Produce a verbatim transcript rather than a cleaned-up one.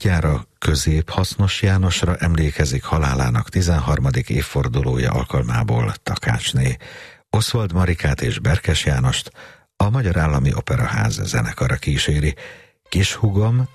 barátjára, Közép-Hasznos Jánosra emlékezik halálának tizenharmadik évfordulója alkalmából Takácsné. Oswald Marikát és Berkes Jánost a Magyar Állami Operaház zenekara kíséri. Kishúgom